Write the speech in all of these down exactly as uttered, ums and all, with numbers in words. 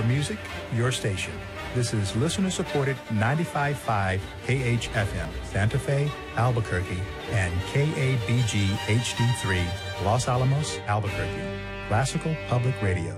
music, your station. This is listener-supported ninety-five point five K H F M, Santa Fe, Albuquerque, and K A B G H D three, Los Alamos, Albuquerque. Classical Public Radio.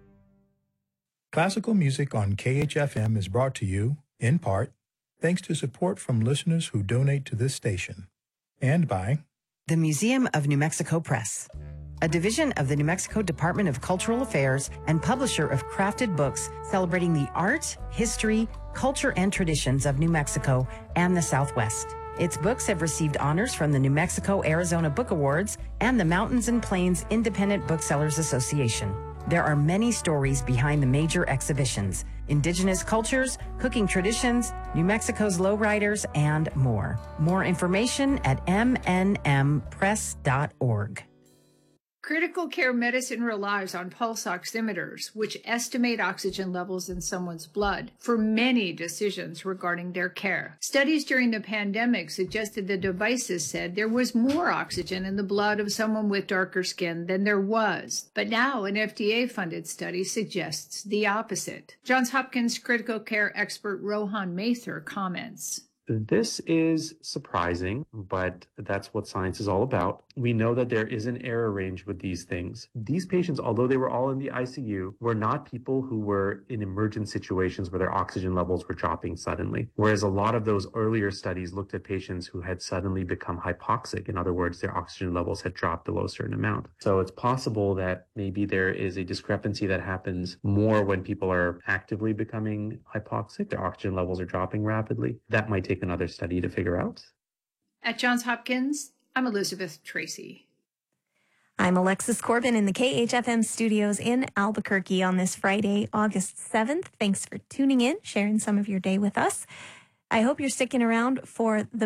Classical music on K H F M is brought to you, in part, thanks to support from listeners who donate to this station, and by the Museum of New Mexico Press, a division of the New Mexico Department of Cultural Affairs and publisher of crafted books celebrating the art, history, culture, and traditions of New Mexico and the Southwest. Its books have received honors from the New Mexico-Arizona Book Awards and the Mountains and Plains Independent Booksellers Association. There are many stories behind the major exhibitions: indigenous cultures, cooking traditions, New Mexico's lowriders, and more. More information at m n m press dot org. Critical care medicine relies on pulse oximeters, which estimate oxygen levels in someone's blood for many decisions regarding their care. Studies during the pandemic suggested the devices said there was more oxygen in the blood of someone with darker skin than there was. But now an F D A-funded study suggests the opposite. Johns Hopkins critical care expert Rohan Mathur comments. This is surprising, but that's what science is all about. We know that there is an error range with these things. These patients, although they were all in the I C U, were not people who were in emergent situations where their oxygen levels were dropping suddenly. Whereas a lot of those earlier studies looked at patients who had suddenly become hypoxic. In other words, their oxygen levels had dropped below a certain amount. So it's possible that maybe there is a discrepancy that happens more when people are actively becoming hypoxic. Their oxygen levels are dropping rapidly. That might take another study to figure out. At Johns Hopkins, I'm Elizabeth Tracy. I'm Alexis Corbin in the K H F M studios in Albuquerque on this Friday, August seventh. Thanks for tuning in, sharing some of your day with us. I hope you're sticking around for the